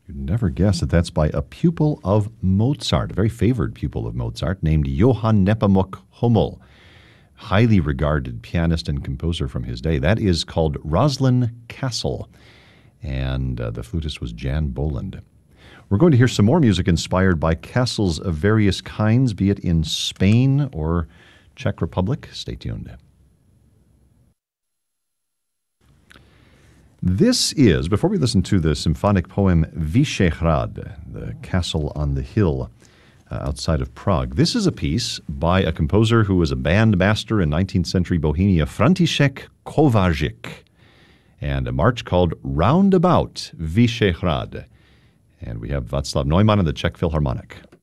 You'd never guess that that's by a pupil of Mozart, a very favored pupil of Mozart named Johann Nepomuk Hummel, highly regarded pianist and composer from his day. That is called Roslin Castle, and the flutist was Jan Boland. We're going to hear some more music inspired by castles of various kinds, be it in Spain or Czech Republic. Stay tuned. This is, before we listen to the symphonic poem Vyšehrad, the castle on the hill outside of Prague, this is a piece by a composer who was a bandmaster in 19th century Bohemia, František Kováčik, and a march called Roundabout Vyšehrad. And we have Václav Neumann and the Czech Philharmonic.